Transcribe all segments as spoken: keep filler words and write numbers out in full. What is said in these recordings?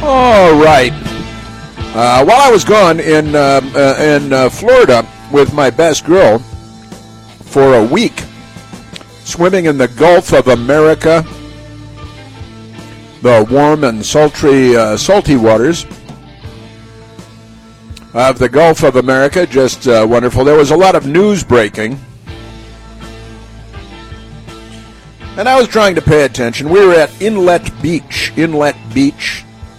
All right. Uh, while I was gone in uh, uh, in uh, Florida with my best girl for a week, swimming in the Gulf of America, the warm and sultry, uh, salty waters of the Gulf of America, just uh, wonderful. There was a lot of news breaking, and I was trying to pay attention. We were at Inlet Beach, Inlet Beach,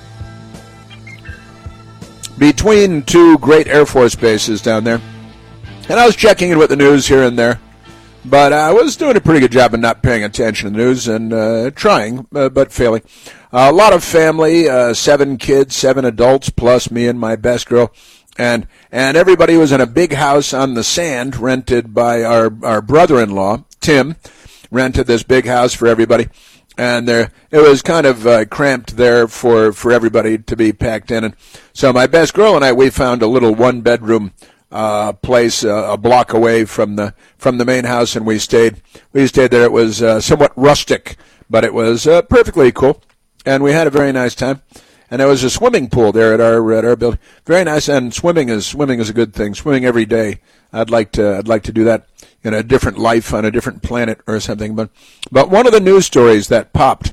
between two great Air Force bases down there. And I was checking in with the news here and there. But I was doing a pretty good job of not paying attention to the news and uh, trying, uh, but failing. Uh, a lot of family, uh, seven kids, seven adults, plus me and my best girl. And and everybody was in a big house on the sand rented by our, our brother-in-law, Tim. Rented this big house for everybody. And there, it was kind of uh, cramped there for, for everybody to be packed in. And so my best girl and I, we found a little one-bedroom uh, place uh, a block away from the from the main house, and we stayed. We stayed there. It was uh, somewhat rustic, but it was uh, perfectly cool, and we had a very nice time. And there was a swimming pool there at our at our building. Very nice, and swimming is swimming is a good thing. Swimming every day. I'd like to I'd like to do that in a different life on a different planet or something. But but one of the news stories that popped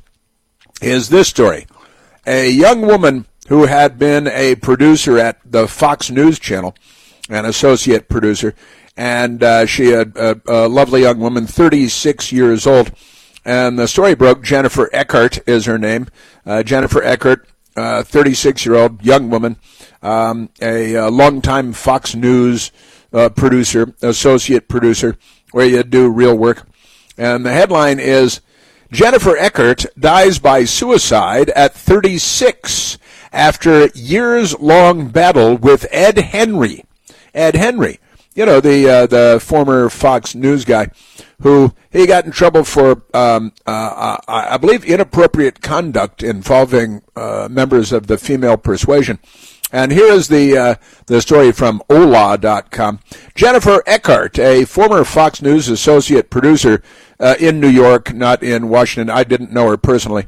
is this story. A young woman who had been a producer at the Fox News Channel, an associate producer, and uh, she had a, a lovely young woman, thirty-six years old. And the story broke. Jennifer Eckert is her name. Uh, Jennifer Eckert, uh, thirty-six-year-old young woman, um, a, a longtime Fox News uh, producer, associate producer, where you do real work. And the headline is, Jennifer Eckert dies by suicide at thirty-six after years-long battle with Ed Henry. Ed Henry, you know, the uh, the former Fox News guy, who he got in trouble for, um, uh, I believe, inappropriate conduct involving uh, members of the female persuasion. And here is the uh, the story from Ola dot com. Jennifer Eckert, a former Fox News associate producer uh, in New York, not in Washington. I didn't know her personally.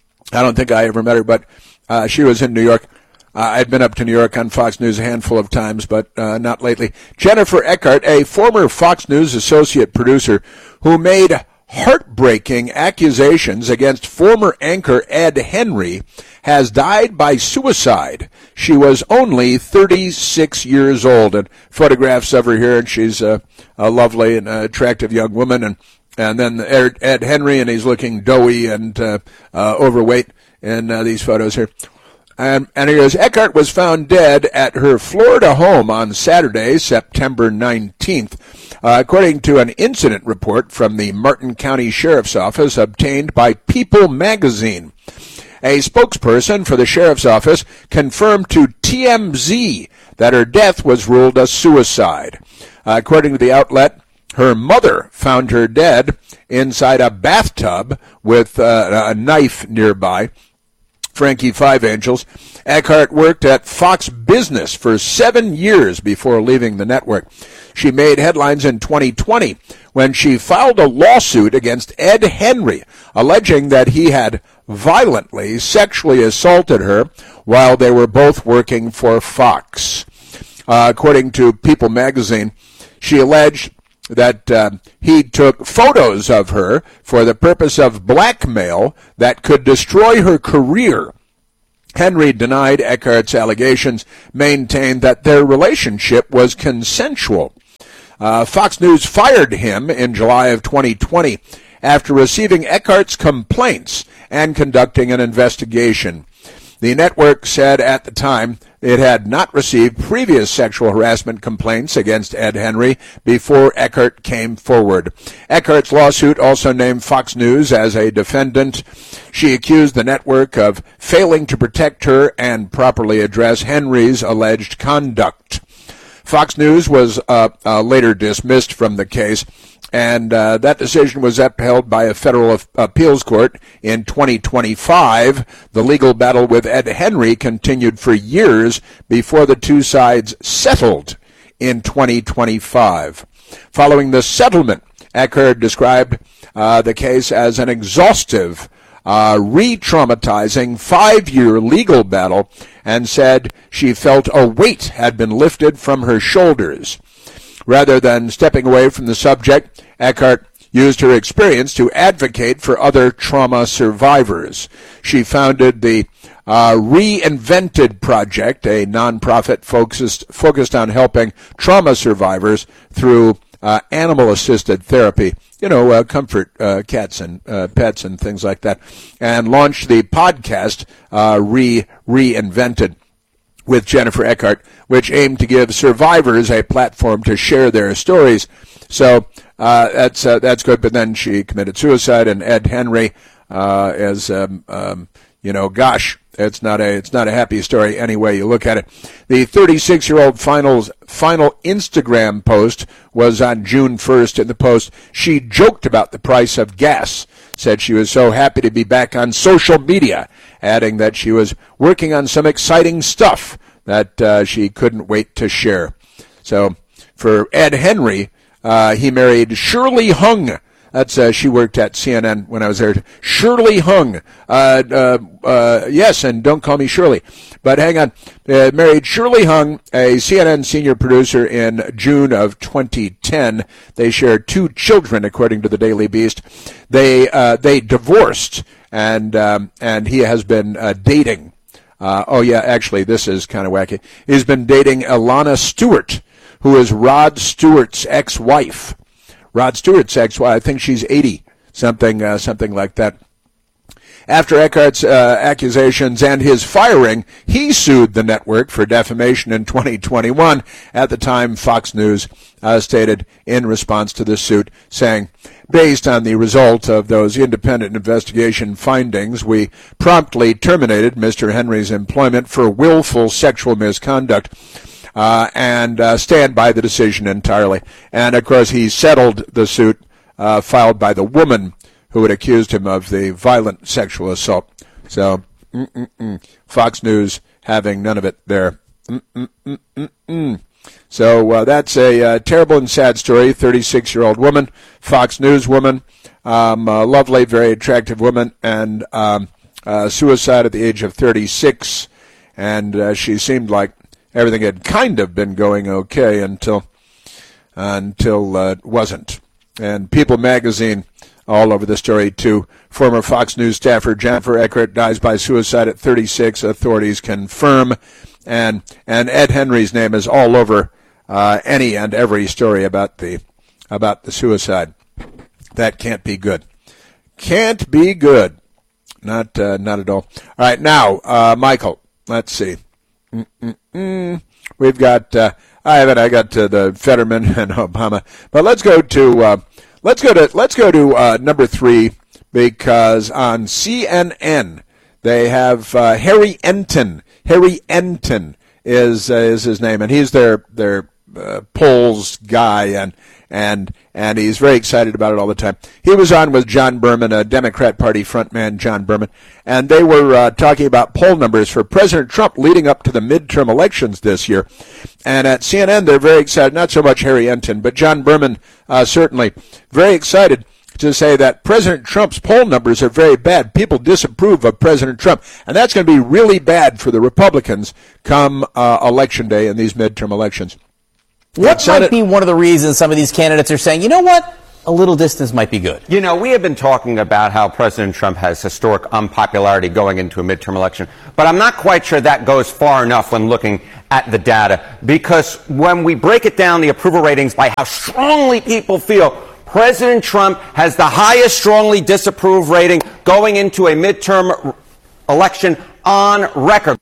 I don't think I ever met her, but uh, she was in New York. Uh, I'd been up to New York on Fox News a handful of times, but uh, not lately. Jennifer Eckert, a former Fox News associate producer who made heartbreaking accusations against former anchor Ed Henry, has died by suicide. She was only thirty-six years old, and photographs of her here, and she's a, a lovely and attractive young woman, and and then Ed, Ed Henry, and he's looking doughy and uh, uh, overweight in uh, these photos here. And, and he goes, Eckert was found dead at her Florida home on Saturday, September nineteenth, uh, according to an incident report from the Martin County Sheriff's Office obtained by People magazine. A spokesperson for the Sheriff's Office confirmed to T M Z that her death was ruled a suicide. Uh, according to the outlet, her mother found her dead inside a bathtub with uh, a knife nearby. Frankie Five Angels. Eckert worked at Fox Business for seven years before leaving the network. She made headlines in twenty twenty when she filed a lawsuit against Ed Henry, alleging that he had violently sexually assaulted her while they were both working for Fox. Uh, according to People magazine, she alleged that uh, he took photos of her for the purpose of blackmail that could destroy her career. Henry denied Eckert's allegations, maintained that their relationship was consensual. Uh, Fox News fired him in July of twenty twenty after receiving Eckert's complaints and conducting an investigation. The network said at the time it had not received previous sexual harassment complaints against Ed Henry before Eckert came forward. Eckert's lawsuit also named Fox News as a defendant. She accused the network of failing to protect her and properly address Henry's alleged conduct. Fox News was uh, uh, later dismissed from the case, and uh, that decision was upheld by a federal appeals court in twenty twenty-five. The legal battle with Ed Henry continued for years before the two sides settled in twenty twenty-five. Following the settlement, Eckert described uh, the case as an exhaustive uh, re-traumatizing five-year legal battle and said she felt a weight had been lifted from her shoulders. Rather than stepping away from the subject, Eckhart used her experience to advocate for other trauma survivors. She founded the uh, Reinvented Project, a nonprofit focused focused on helping trauma survivors through uh, animal-assisted therapy, you know, uh, comfort uh, cats and uh, pets and things like that, and launched the podcast uh, Re Reinvented with Jennifer Eckhart, which aimed to give survivors a platform to share their stories. So uh, that's uh, that's good. But then she committed suicide, and Ed Henry uh, is, um, um, you know, gosh, it's not a it's not a happy story any way you look at it. The thirty-six-year-old finals final Instagram post was on June first. In the post, she joked about the price of gas, said she was so happy to be back on social media, adding that she was working on some exciting stuff that uh, she couldn't wait to share. So for Ed Henry, uh, he married Shirley Hung. That's uh, she worked at C N N when I was there. Shirley Hung. Uh, uh, uh, yes, and don't call me Shirley. But hang on. Uh, married Shirley Hung, a C N N senior producer, in June of twenty ten. They shared two children, according to the Daily Beast. They uh, they divorced, and um, and he has been uh, dating. Uh, oh, yeah, actually, this is kind of wacky. He's been dating Alana Stewart, who is Rod Stewart's ex-wife. Rod Stewart's ex-wife, I think she's eighty, something uh, something like that. After Eckhart's uh, accusations and his firing, he sued the network for defamation in twenty twenty-one. At the time, Fox News uh, stated in response to the suit, saying, based on the result of those independent investigation findings, we promptly terminated Mister Henry's employment for willful sexual misconduct. Uh, and uh, stand by the decision entirely. And, of course, he settled the suit uh, filed by the woman who had accused him of the violent sexual assault. So, mm-mm-mm. Fox News having none of it there. Mm-mm-mm-mm-mm. So uh, that's a uh, terrible and sad story. thirty-six-year-old woman, Fox News woman, um, a lovely, very attractive woman, and um, uh, suicide at the age of thirty-six. And uh, she seemed like everything had kind of been going okay until uh, until uh, it wasn't. And People magazine all over the story, too. Former Fox News staffer Jennifer Eckhart dies by suicide at thirty-six, authorities confirm. And and Ed Henry's name is all over uh, any and every story about the about the suicide. That can't be good. Can't be good. Not uh, not at all. All right, now, uh, Michael, let's see. Mm-mm-mm. We've got uh, I haven't I got to the Fetterman and Obama, but let's go to uh, let's go to let's go to uh, number three, because on C N N they have uh, Harry Enton. Harry Enton is uh, is his name, and he's their their uh, polls guy, and and and he's very excited about it all the time. He was on with John Berman, a Democrat Party frontman, John Berman, and they were uh, talking about poll numbers for President Trump leading up to the midterm elections this year. And at C N N, they're very excited, not so much Harry Enton, but John Berman uh, certainly very excited to say that President Trump's poll numbers are very bad. People disapprove of President Trump, and that's going to be really bad for the Republicans come uh, Election Day in these midterm elections. What might be one of the reasons some of these candidates are saying, you know what, a little distance might be good? You know, we have been talking about how President Trump has historic unpopularity going into a midterm election, but I'm not quite sure that goes far enough when looking at the data, because when we break it down, the approval ratings by how strongly people feel, President Trump has the highest strongly disapprove rating going into a midterm election on record.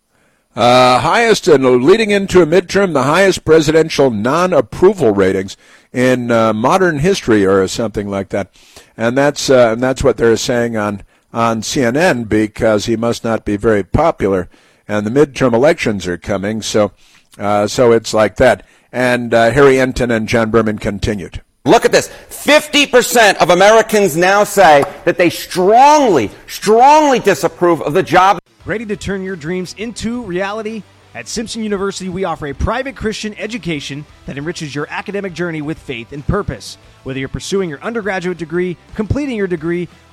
Uh, highest, and leading into a midterm, the highest presidential non-approval ratings in uh, modern history, or something like that. And that's uh, and that's what they're saying on on C N N, because he must not be very popular, and the midterm elections are coming, so uh, so it's like that. And uh, Harry Enton and John Berman continued. Look at this. fifty percent of Americans now say that they strongly, strongly disapprove of the job. Ready to turn your dreams into reality? At Simpson University, we offer a private Christian education that enriches your academic journey with faith and purpose. Whether you're pursuing your undergraduate degree, completing your degree,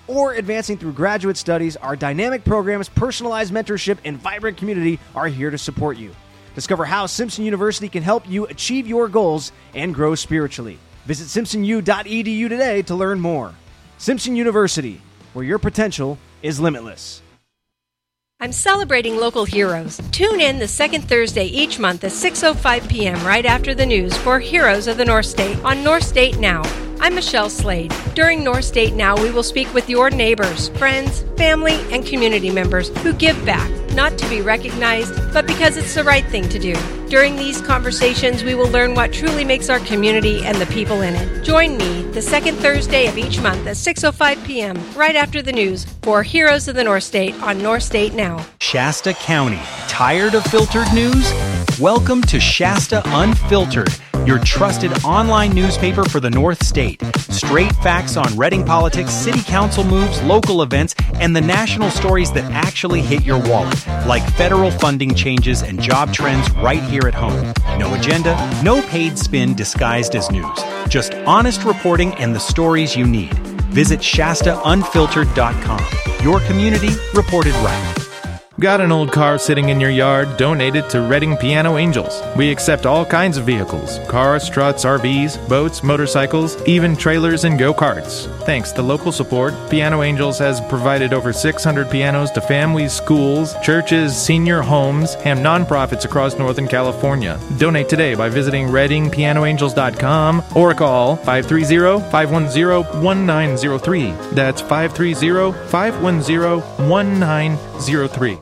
or advancing through graduate studies, our dynamic programs, personalized mentorship, and vibrant community are here to support you. Discover how Simpson University can help you achieve your goals and grow spiritually. Visit simpson u dot e d u today to learn more. Simpson University, where your potential is limitless. I'm celebrating local heroes. Tune in the second Thursday each month at six oh five p.m. right after the news for Heroes of the North State on North State Now. I'm Michelle Slade. During North State Now, we will speak with your neighbors, friends, family, and community members who give back, not to be recognized, but because it's the right thing to do. During these conversations, we will learn what truly makes our community and the people in it. Join me the second Thursday of each month at six oh five p.m. right after the news for Heroes of the North State on North State Now. Shasta County. Tired of filtered news? Welcome to Shasta Unfiltered, your trusted online newspaper for the North State. Straight facts on Reading politics, city council moves, local events, and the national stories that actually hit your wallet, like federal funding changes and job trends right here at home. No agenda, no paid spin disguised as news. Just honest reporting and the stories you need. Visit Shasta Unfiltered dot com. Your community reported right. Got an old car sitting in your yard? Donate it to Reading Piano Angels. We accept all kinds of vehicles: cars, trucks, R Vs, boats, motorcycles, even trailers and go-karts. Thanks to local support, Piano Angels has provided over six hundred pianos to families, schools, churches, senior homes, and nonprofits across Northern California. Donate today by visiting Reading Piano Angels dot com or call five three zero, five one zero, one nine zero three. That's five three zero, five one zero, one nine zero three.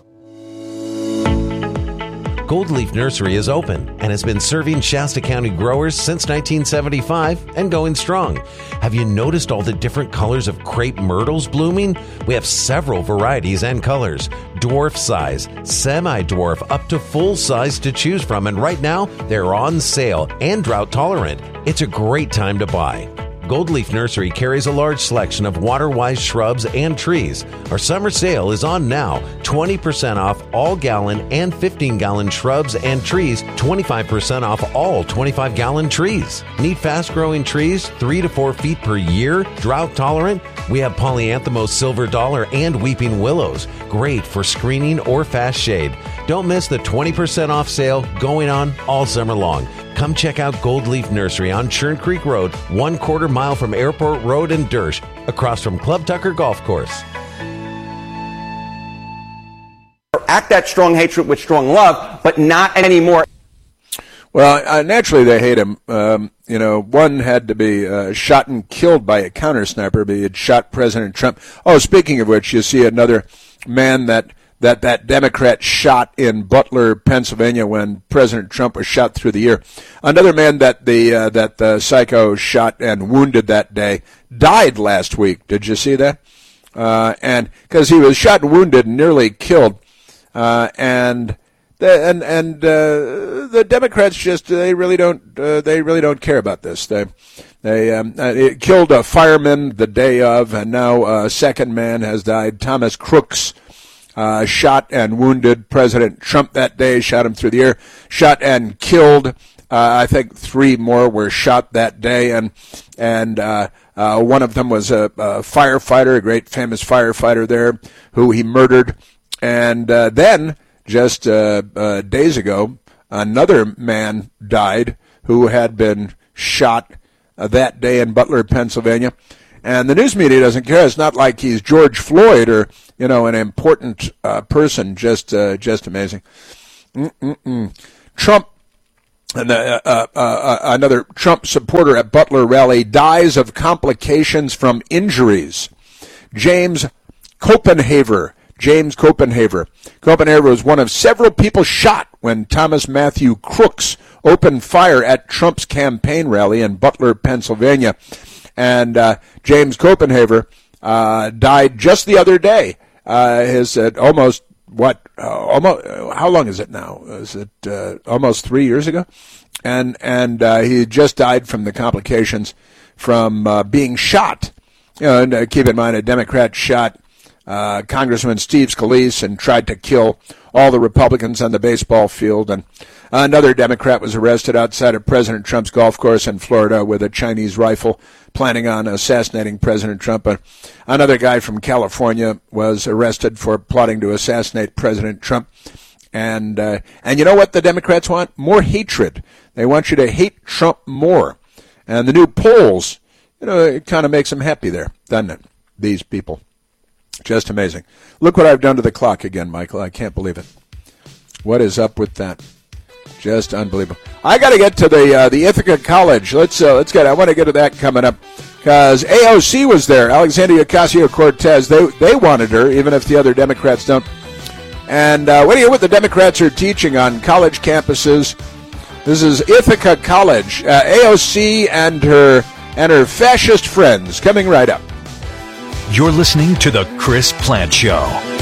Gold Leaf Nursery is open and has been serving Shasta County growers since nineteen seventy-five and going strong. Have you noticed all the different colors of crepe myrtles blooming? We have several varieties and colors, dwarf size, semi-dwarf, up to full size to choose from, and right now they're on sale and drought tolerant. It's a great time to buy. Gold Leaf Nursery carries a large selection of water-wise shrubs and trees. Our summer sale is on now. twenty percent off all gallon and fifteen gallon shrubs and trees. twenty-five percent off all twenty-five gallon trees. Need fast-growing trees, three to four feet per year, drought tolerant? We have Polyanthemos silver dollar and weeping willows. Great for screening or fast shade. Don't miss the twenty percent off sale going on all summer long. Come check out Gold Leaf Nursery on Churn Creek Road, one quarter mile from Airport Road and Dersh, across from Club Tucker Golf Course. Act that strong hatred with strong love, but not anymore. Well, uh, naturally they hate him. Um, you know, one had to be uh, shot and killed by a counter sniper, but he had shot President Trump. Oh, speaking of which, you see another man that that that Democrat shot in Butler, Pennsylvania, when President Trump was shot through the ear. Another man that the uh, that the psycho shot and wounded that day died last week. Did you see that? Uh, and because he was shot and wounded and nearly killed, uh, and the, and and uh, the Democrats just they really don't uh, they really don't care about this. They they um, it killed a fireman the day of, and now a second man has died. Thomas Crooks. Uh, shot and wounded President Trump that day, shot him through the ear, shot and killed. Uh, I think three more were shot that day, and and uh, uh, one of them was a, a firefighter, a great famous firefighter there, who he murdered. And uh, then, just uh, uh, days ago, another man died who had been shot uh, that day in Butler, Pennsylvania. And the news media doesn't care. It's not like he's George Floyd or, you know, an important uh, person. Just uh, just amazing. Mm-mm-mm. Trump, and uh, uh, uh, another Trump supporter at Butler rally dies of complications from injuries. James Copenhaver. James Copenhaver. Copenhaver was one of several people shot when Thomas Matthew Crooks opened fire at Trump's campaign rally in Butler, Pennsylvania. And uh, James Copenhaver uh, died just the other day. Uh, his uh, almost what? Uh, almost how long is it now? Is it uh, almost three years ago? And and uh, he just died from the complications from uh, being shot. You know, and uh, keep in mind, a Democrat shot uh, Congressman Steve Scalise and tried to kill all the Republicans on the baseball field. And another Democrat was arrested outside of President Trump's golf course in Florida with a Chinese rifle, planning on assassinating President Trump. Another guy from California was arrested for plotting to assassinate President Trump. And uh, and you know what the Democrats want? More hatred. They want you to hate Trump more. And the new polls, you know, it kind of makes them happy there, doesn't it? These people. Just amazing. Look what I've done to the clock again, Michael. I can't believe it. What is up with that? Just unbelievable. I got to get to the uh, the Ithaca College. Let's uh, let's get. I want to get to that coming up because A O C was there. Alexandria Ocasio-Cortez. They they wanted her, even if the other Democrats don't. And uh, what do you hear what the Democrats are teaching on college campuses? This is Ithaca College. Uh, A O C and her and her fascist friends coming right up. You're listening to The Chris Plante Show.